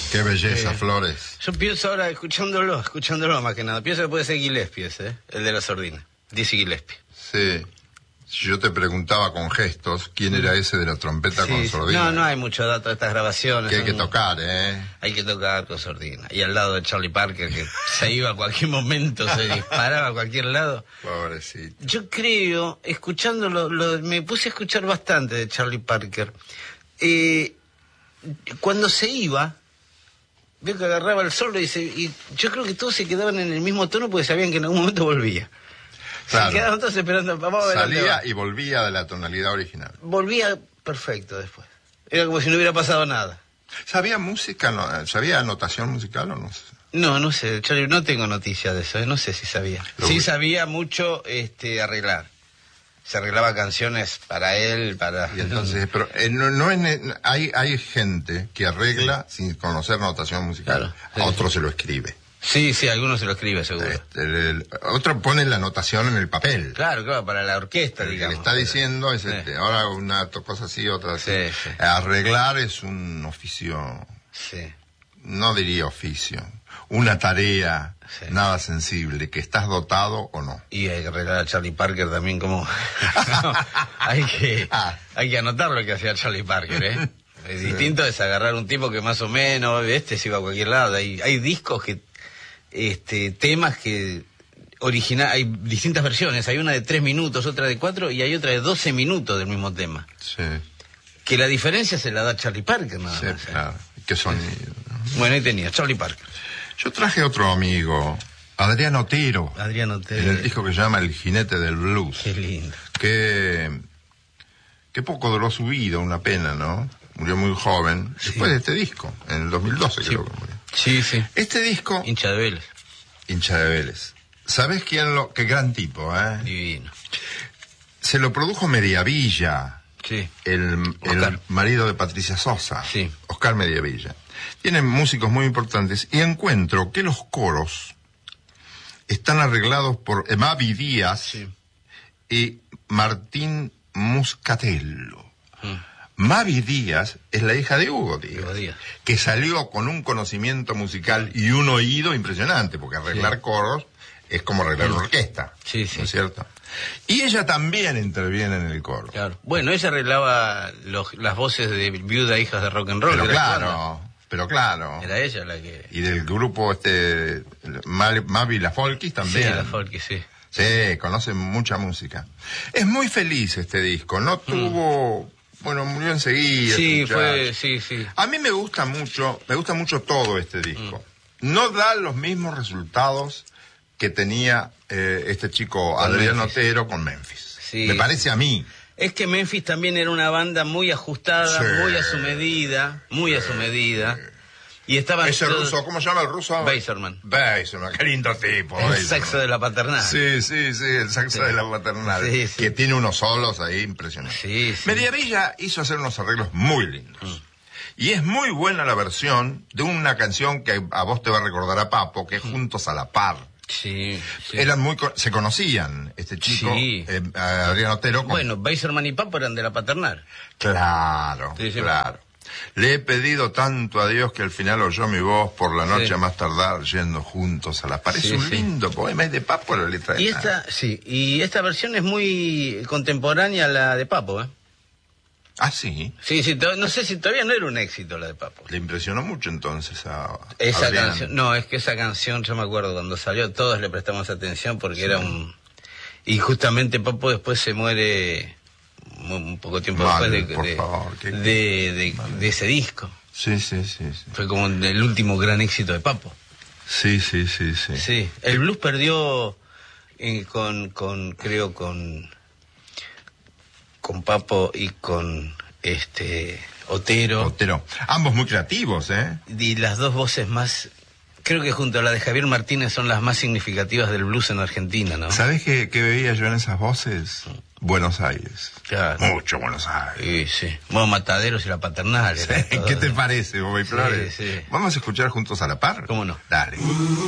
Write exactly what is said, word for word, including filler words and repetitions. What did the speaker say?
Qué belleza, eh, Flores. Yo pienso ahora, escuchándolo, escuchándolo más que nada, pienso que puede ser Gillespie ese, ¿eh? El de la sordina, Dizzy Gillespie. Sí. Si yo te preguntaba con gestos quién era ese de la trompeta Sí, con sí. sordina. No, no hay mucho dato de estas grabaciones. Que hay que son- tocar, ¿eh? Hay que tocar con sordina. Y al lado de Charlie Parker, que se iba a cualquier momento, se disparaba a cualquier lado. Pobrecito. Yo creo, escuchándolo, lo, me puse a escuchar bastante de Charlie Parker. Eh, cuando se iba, veo que agarraba el solo y, se, y yo creo que todos se quedaban en el mismo tono porque sabían que en algún momento volvía. Claro. Se quedaban todos esperando. Vamos a ver dónde Salía va. y volvía de la tonalidad original. Volvía perfecto después. Era como si no hubiera pasado nada. ¿Sabía música? No, ¿Sabía notación musical o no sé? No, no sé, Charlie, no tengo noticia de eso, ¿eh? No sé si sabía. Lo Sí vi. sabía mucho este, arreglar. Se arreglaba canciones para él, para... Y entonces, pero eh, no, no es ne- hay, hay gente que arregla sin conocer notación musical. Claro, sí. A otro se lo escribe. Sí, sí, algunos se lo escribe seguro. Este, el- el- otro pone la notación en el papel. Claro, claro, para la orquesta, El que digamos. le está diciendo es Sí. este, ahora una to- cosa así, otra así. Sí, sí. Arreglar es un oficio, Sí, no diría oficio, una tarea Sí. nada sensible, que estás dotado o no. y hay que arreglar a Charlie Parker también como... No, hay que Ah. hay que anotar lo que hacía Charlie Parker, ¿eh? Es distinto es agarrar un tipo que más o menos, este se iba a cualquier lado. Hay, hay discos que... este temas que... original hay distintas versiones. Hay una de tres minutos, otra de cuatro y hay otra de doce minutos del mismo tema. Sí, Que la diferencia se la da Charlie Parker, nada sí, más. ¿eh? claro. Qué sonido. Bueno, ahí tenía, Charlie Parker. Yo traje otro amigo, Adrián Otero, Adriano en Otero. el disco que se llama El Jinete del Blues. Qué lindo. que, que poco duró su vida, una pena, ¿no? Murió muy joven, Sí. después de este disco, en el dos mil doce Sí. creo que murió. Sí, sí. Este disco, Hincha de Vélez. hincha de Vélez, ¿sabés quién lo...? Qué gran tipo, ¿eh? Divino. Se lo produjo Mediavilla, Sí. el, el Oscar. marido de Patricia Sosa, Sí. Oscar Mediavilla. Tienen músicos muy importantes y encuentro que los coros están arreglados por Mavi Díaz Sí. y Martín Muscatello. Mm. Mavi Díaz es la hija de Hugo Díaz, Hugo Díaz. que salió con un conocimiento musical y un oído impresionante, porque arreglar Sí. coros es como arreglar una orquesta, Sí, sí. ¿no es cierto? Y ella también interviene en el coro. Claro. Bueno, ella arreglaba los, las voces de Viuda Hijas de Rock and Roll. Pero de la claro, banda. pero claro. Era ella la que... Y del grupo este, Mal- Mavi La Folkis también. Sí, la folk, sí. Sí, conoce mucha música. Es muy feliz este disco, no tuvo... Bueno, murió enseguida. Sí, este fue... muchacho. Sí, sí. A mí me gusta mucho, me gusta mucho todo este disco. No da los mismos resultados que tenía eh, este chico Con Adrián Memphis. Otero con Memphis. Sí. Me parece a mí. Es que Memphis también era una banda muy ajustada, Sí. muy a su medida, muy a su medida. Y estaban Ese todos- ruso, ¿cómo se llama el ruso? Beiserman. Beiserman, qué lindo tipo. El Beiserman. saxo de la paternal. Sí, sí, sí, el saxo Sí. de la paternal. Sí, sí. Que tiene unos solos ahí impresionantes. Sí, sí. Mediavilla hizo hacer unos arreglos muy lindos. Mm. Y es muy buena la versión de una canción que a vos te va a recordar a Papo, que es Mm. Juntos a la Par. Sí, sí. Eran muy, co- se conocían, este chico, Sí. eh, Adrián Otero. Con... Bueno, Beiserman y Papo eran de la paternal. Claro, Sí, sí. claro. Le he pedido tanto a Dios que al final oyó mi voz por la noche Sí. a más tardar yendo juntos a la par. Es Sí, un sí. lindo poema, es de Papo la letra de Y nada. esta, sí, y esta versión es muy contemporánea a la de Papo, ¿eh? Ah, sí. Sí, sí, to- no sé si todavía no era un éxito la de Papo. Le impresionó mucho entonces a Esa Adrián. canción, no, es que esa canción, yo me acuerdo cuando salió, todos le prestamos atención porque era un... Y justamente Papo después se muere mu- un poco tiempo Mal, después de, por de, favor, qué- de, de- de ese disco. Sí, sí, sí, sí. Fue como el último gran éxito de Papo. Sí, sí, sí, sí. Sí, el blues perdió eh, con, con, creo, con, con Papo y con este Otero. Otero. Ambos muy creativos, ¿eh? Y las dos voces más, creo que junto a la de Javier Martínez son las más significativas del blues en Argentina, ¿no? ¿Sabés qué, qué veía yo en esas voces? Buenos Aires. Claro. Mucho Buenos Aires. Sí, sí. Bueno, Mataderos y la Paternal. era todo. ¿Qué te parece, Bobby Sí, Flores? sí. Vamos a escuchar juntos a la par. ¿Cómo no? Dale.